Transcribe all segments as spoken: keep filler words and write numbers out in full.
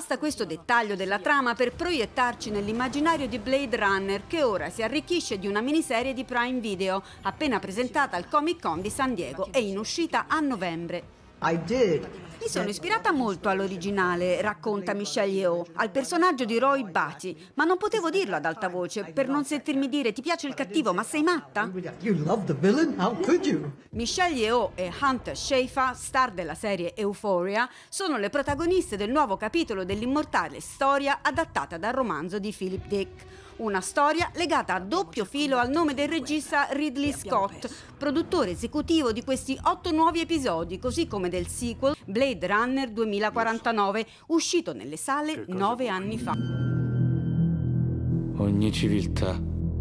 Basta questo dettaglio della trama per proiettarci nell'immaginario di Blade Runner, che ora si arricchisce di una miniserie di Prime Video, appena presentata al Comic Con di San Diego e in uscita a novembre. I did. Mi sono ispirata molto all'originale, racconta Michelle Yeoh, al personaggio di Roy Batty, ma non potevo dirlo ad alta voce per non sentirmi dire ti piace il cattivo, ma sei matta? You love the villain? How could you? Michelle Yeoh e Hunter Schafer, star della serie Euphoria, sono le protagoniste del nuovo capitolo dell'immortale storia adattata dal romanzo di Philip Dick. Una storia legata a doppio filo al nome del regista Ridley Scott, produttore esecutivo di questi otto nuovi episodi, così come del sequel Blade Runner duemilaquarantanove, uscito nelle sale nove anni fa. Ogni civiltà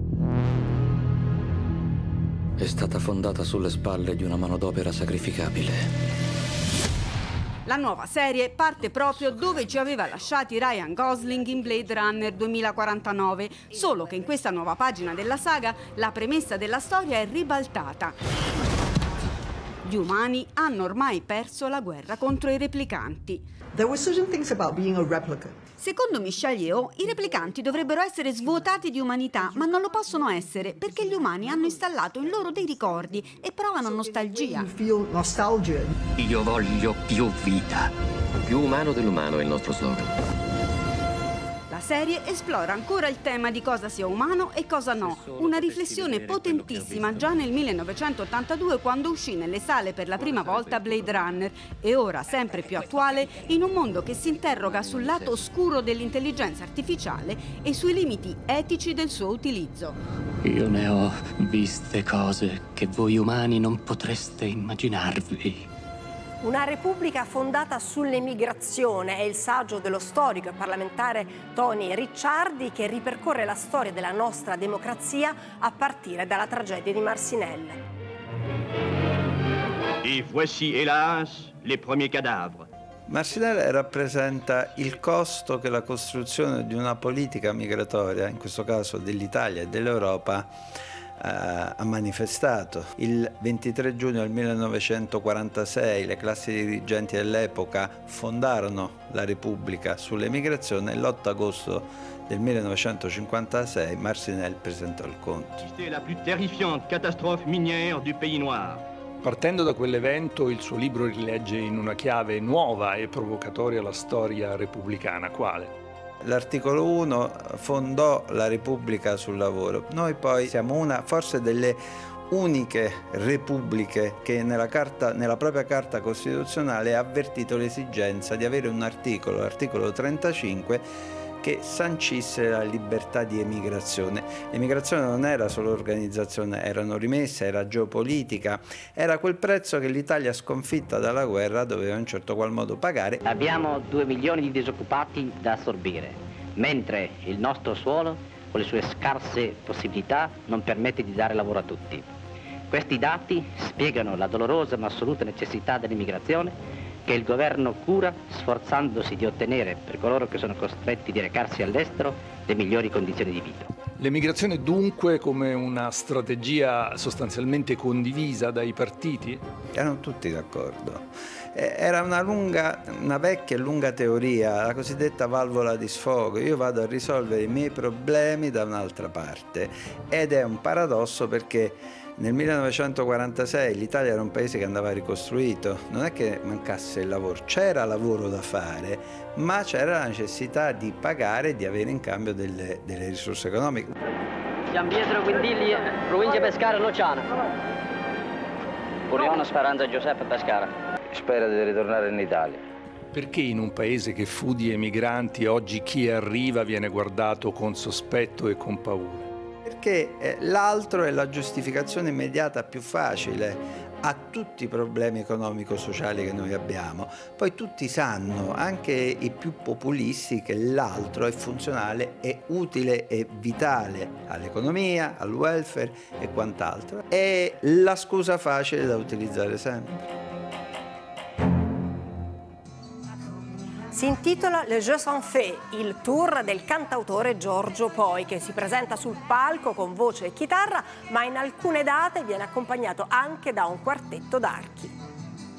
è stata fondata sulle spalle di una manodopera sacrificabile. La nuova serie parte proprio dove ci aveva lasciati Ryan Gosling in Blade Runner duemilaquarantanove, solo che in questa nuova pagina della saga la premessa della storia è ribaltata. Gli umani hanno ormai perso la guerra contro i replicanti. There were certain things about being a replicant. Secondo Michelle Yeoh, i replicanti dovrebbero essere svuotati di umanità, ma non lo possono essere perché gli umani hanno installato in loro dei ricordi e provano nostalgia. You feel nostalgia. Io voglio più vita. Più umano dell'umano è il nostro slogan. La serie esplora ancora il tema di cosa sia umano e cosa no, una riflessione potentissima già nel millenovecentottantadue quando uscì nelle sale per la prima volta Blade Runner e ora sempre più attuale in un mondo che si interroga sul lato oscuro dell'intelligenza artificiale e sui limiti etici del suo utilizzo. Io ne ho viste cose che voi umani non potreste immaginarvi. Una repubblica fondata sull'emigrazione è il saggio dello storico e parlamentare Tony Ricciardi che ripercorre la storia della nostra democrazia a partire dalla tragedia di Marcinelle. Et voici, hélas, les premiers cadavres. Marcinelle rappresenta il costo che la costruzione di una politica migratoria, in questo caso dell'Italia e dell'Europa, ha manifestato. Il ventitré giugno del millenovecentoquarantasei le classi dirigenti dell'epoca fondarono la Repubblica sull'emigrazione e l'otto agosto del millenovecentocinquantasei Marcinelle presentò il conto. C'était la più terrifiante catastrofe minière du pays noir. Partendo da quell'evento, il suo libro rilegge in una chiave nuova e provocatoria la storia repubblicana. Quale? L'articolo uno fondò la Repubblica sul lavoro. Noi poi siamo una forse delle uniche repubbliche che nella, carta, nella propria carta costituzionale ha avvertito l'esigenza di avere un articolo, l'articolo trentacinque, che sancisse la libertà di emigrazione. L'emigrazione non era solo organizzazione, erano rimesse, era geopolitica, era quel prezzo che l'Italia sconfitta dalla guerra doveva in un certo qual modo pagare. Abbiamo due milioni di disoccupati da assorbire, mentre il nostro suolo, con le sue scarse possibilità, non permette di dare lavoro a tutti. Questi dati spiegano la dolorosa ma assoluta necessità dell'immigrazione che il governo cura sforzandosi di ottenere per coloro che sono costretti di recarsi all'estero le migliori condizioni di vita. L'emigrazione dunque come una strategia sostanzialmente condivisa dai partiti? Erano tutti d'accordo. Era una lunga, una vecchia e lunga teoria, la cosiddetta valvola di sfogo. Io vado a risolvere i miei problemi da un'altra parte ed è un paradosso perché nel millenovecentoquarantasei l'Italia era un paese che andava ricostruito, non è che mancasse il lavoro, c'era lavoro da fare, ma c'era la necessità di pagare e di avere in cambio delle, delle risorse economiche. San Pietro Quindilli, provincia Pescara, Nociana. Orione Speranza Giuseppe Pescara. Spera di ritornare in Italia. Perché in un paese che fu di emigranti oggi chi arriva viene guardato con sospetto e con paura? Perché eh, l'altro è la giustificazione immediata più facile a tutti i problemi economico-sociali che noi abbiamo. Poi tutti sanno, anche i più populisti, che l'altro è funzionale, è utile e vitale all'economia, al welfare e quant'altro. È la scusa facile da utilizzare sempre. Si intitola Le Jeux sans fait, il tour del cantautore Giorgio Poi, che si presenta sul palco con voce e chitarra, ma in alcune date viene accompagnato anche da un quartetto d'archi.